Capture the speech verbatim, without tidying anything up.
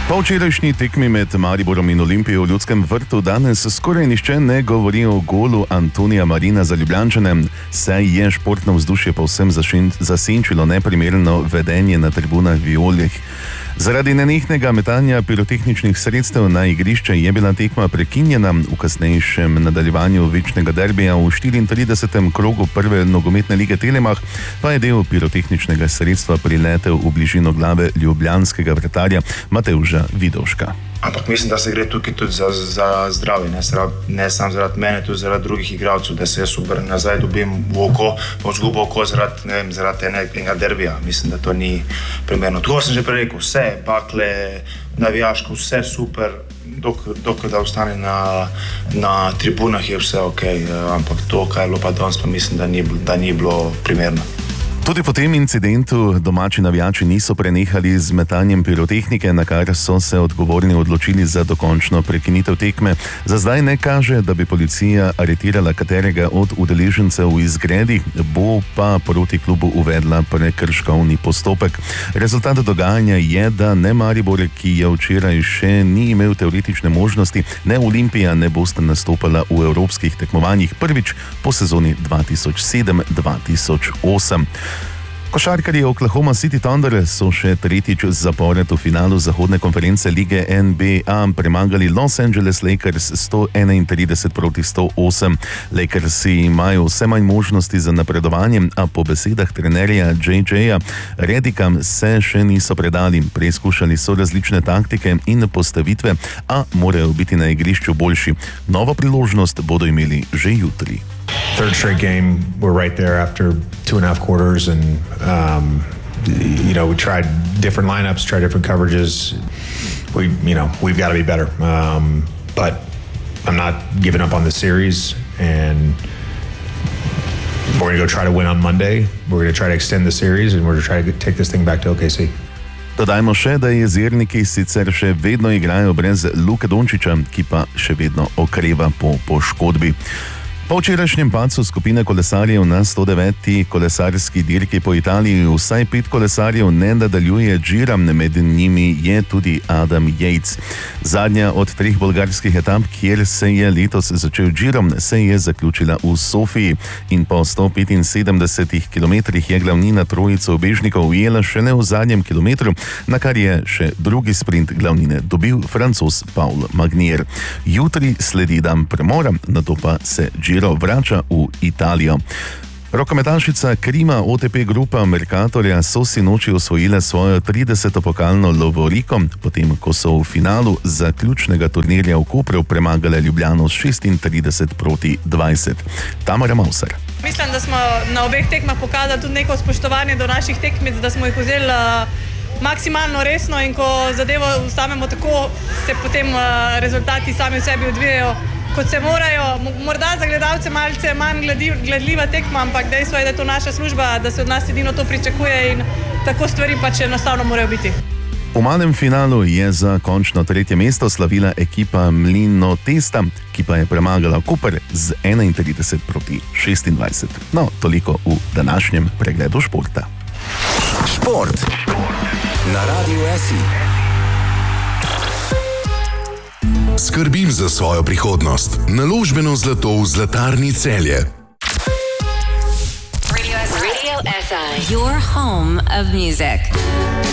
Po včerajšnji tekmi med Mariborom in Olimpijo v Ljudskem vrtu danes skoraj nihče ne govori o golu Antonija Marina za Ljubljančane, saj je športno vzdušje povsem zasenčilo neprimerno vedenje na tribunah Vijolih. Zaradi nenehnega metanja pirotehničnih sredstev na igrišče je bila tekma prekinjena, v kasnejšem nadaljevanju večnega derbija v štiriintridesetem krogu prve nogometne lige Telemach pa je del pirotehničnega sredstva priletel v bližino glave ljubljanskega vratarja Matevža Vidovška. Ampak mislim, da se gre tukaj tudi za, za zdravje, ne, ne samo zaradi mene, tudi zaradi drugih igralcev, da se jaz obrnem nazaj, dobim v oko, v zgubo oko zaradi, ne vem, zaradi enega derbija. Mislim, da to ni primerno. Tako sem že prej rekel, vse, bakle, navijaško, vse super, dok, dok da ostane na, na tribunah je vse ok, ampak to, kaj je bilo pa danes, pa mislim, da ni, da ni bilo primerno. Tudi po tem incidentu domači navijači niso prenehali z metanjem pirotehnike, na kar so se odgovorni odločili za dokončno prekinitev tekme. Za zdaj ne kaže, da bi policija aretirala katerega od udeležencev v izgredi, bo pa proti klubu uvedla prekrškovni postopek. Rezultat dogajanja je, da ne Maribor, ki je včeraj še ni imel teoretične možnosti, ne Olimpija ne bosta nastopala v evropskih tekmovanjih prvič po sezoni dva tisoč sedem dva tisoč osem. Košarkarji Oklahoma City Thunder so še tretjič zapored v finalu zahodne konference lige N B A premagali Los Angeles Lakers sto enaintrideset proti sto osem. Lakersi imajo vse manj možnosti za napredovanje, a po besedah trenerja J J-ja Redicka se še niso predali. Preizkušali so različne taktike in postavitve, a morajo biti na igrišču boljši. Novo priložnost bodo imeli že jutri. Third straight game, we're right there after two and a half quarters, and um, you know we tried different lineups, tried different coverages. We, you know, we've got to be better. Um, but I'm not giving up on the series, and we're going to go try to win on Monday. We're going to try to extend the series, and we're going to try to take this thing back to O K C. Dodajmo še, da jezerniki sicer še vedno igrajo brez Luke Dončića, ki pa še vedno okreva po poškodbi. Po včerajšnjem padcu skupine kolesarjev na sto deveti kolesarski dirki po Italiji vsaj pet kolesarjev ne nadaljuje Gira, med njimi je tudi Adam Yates. Zadnja od treh bolgarskih etap, kjer se je letos začel Giro, se je zaključila v Sofiji in po sto petinsedemdesetih kilometrih je glavnina trojico ubežnikov ujela šele v zadnjem kilometru, na kar je še drugi sprint glavnine dobil Francoz Paul Magnier. Jutri sledi dan premora, nato pa se Giro vrača v Italijo. Rokometašica Krima O T P grupa Mercatorja so sinoči osvojile svojo trideseto pokalno lovoriko, potem ko so v finalu zaključnega turnirja v Kopru premagale Ljubljano šestintrideset proti dvajset. Tamara Mavsar. Mislim, da smo na obeh tekmah pokazali tudi neko spoštovanje do naših tekmic, da smo jih vzeli maksimalno resno in ko zadevo ustavimo tako, se potem rezultati sami v sebi odvijajo kot se morajo. Morda za gledalce malce manj gledljiva tekma, ampak dejstvo je, da je to naša služba, da se od nas edino to pričakuje in tako stvari pač enostavno morajo biti. V malem finalu je za končno tretje mesto slavila ekipa Mlinotesta, ki pa je premagala Koper z enaintrideset proti šestindvajset. No, toliko v današnjem pregledu športa. Šport na Radiu S I. Skrbim za svojo prihodnost. Naložbeno zlato v Zlatarni Celje. Radio S I, your home of music.